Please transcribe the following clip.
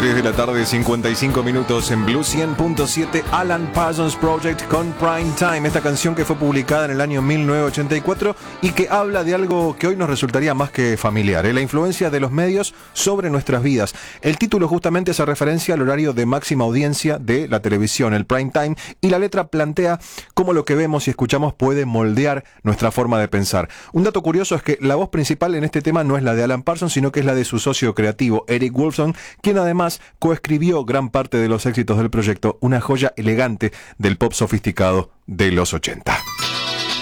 3 de la tarde, 55 minutos en Blue 100.7, Alan Parsons Project con Prime Time, esta canción que fue publicada en el año 1984 y que habla de algo que hoy nos resultaría más que familiar, la influencia de los medios sobre nuestras vidas. El título justamente hace referencia al horario de máxima audiencia de la televisión, el Prime Time, y la letra plantea cómo lo que vemos y escuchamos puede moldear nuestra forma de pensar. Un dato curioso es que la voz principal en este tema no es la de Alan Parsons, sino que es la de su socio creativo, Eric Woolfson, quien además coescribió gran parte de los éxitos del proyecto, una joya elegante del pop sofisticado de los 80.